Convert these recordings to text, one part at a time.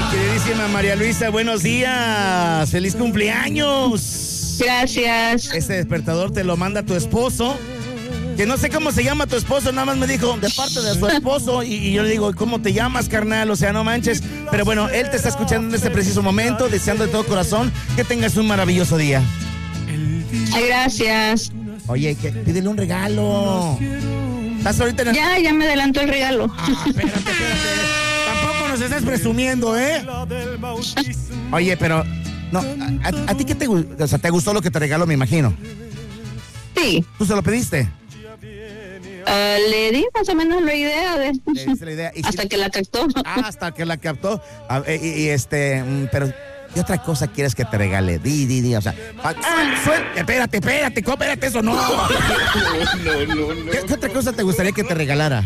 Queridísima María Luisa, buenos días. ¡Feliz cumpleaños! Gracias. Este despertador te lo manda tu esposo. Que no sé cómo se llama tu esposo, nada más me dijo de parte de su esposo. Y yo le digo, ¿cómo te llamas, carnal? O sea, no manches. Pero bueno, él te está escuchando en este preciso momento, deseando de todo corazón que tengas un maravilloso día. Ay, gracias. Oye, pídele un regalo. ¿Estás ahorita en el... Ya me adelantó el regalo. Espérate. Tampoco nos estás presumiendo, ¿eh? Oye, pero... No, ¿a ti qué te gustó? O sea, ¿te gustó lo que te regaló, me imagino? Sí. ¿Tú se lo pediste? Le di más o menos la idea de... Le diste la idea. Hasta que la captó. Hasta que la captó. Pero... ¿Qué otra cosa quieres que te regale? Di, o sea... Espérate, eso no. No. ¿Qué otra cosa te gustaría que te regalara?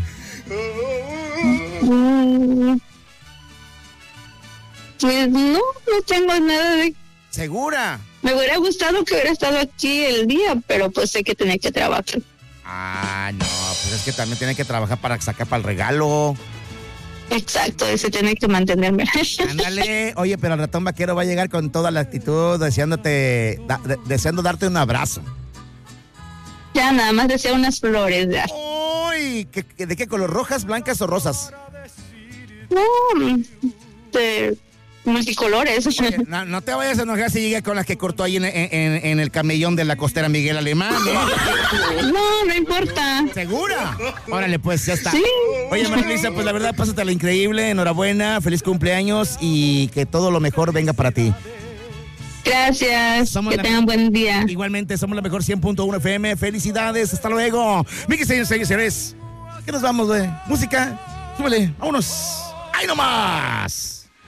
Pues no tengo nada de... ¿Segura? Me hubiera gustado que hubiera estado aquí el día, pero pues sé que tenía que trabajar. No, pues es que también tiene que trabajar para sacar para el regalo. Exacto, ese tiene que mantenerme. Ándale, oye, pero el ratón vaquero va a llegar con toda la actitud, deseando darte un abrazo. Ya, nada más deseo unas flores. Ya. Uy, ¿de qué color? ¿Rojas, blancas o rosas? No, de multicolores. Oye, no te vayas a enojar si llega con las que cortó ahí en el camellón de la costera Miguel Alemán, ¿eh? No importa. ¿Segura? Órale, pues, ya está. Sí. Oye, María Luisa, pues la verdad, pásatela increíble, enhorabuena, feliz cumpleaños y que todo lo mejor venga para ti. Gracias, tengan buen día. Igualmente, somos la mejor 100.1 FM, felicidades, hasta luego. Miki, señores, ¿qué nos vamos, güey? Música, súbele, vámonos. ¡Ahí nomás!